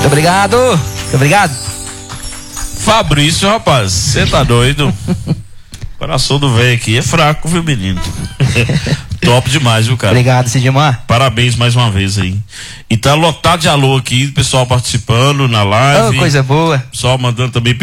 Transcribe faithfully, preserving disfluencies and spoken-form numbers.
obrigado. Muito obrigado. Fabrício, rapaz, você tá doido? O coração do velho aqui é fraco, viu, menino? Top demais, viu, cara? Obrigado, Sidmar. Parabéns mais uma vez aí. E tá lotado de alô aqui, pessoal participando na live. Oh, coisa boa. Pessoal mandando também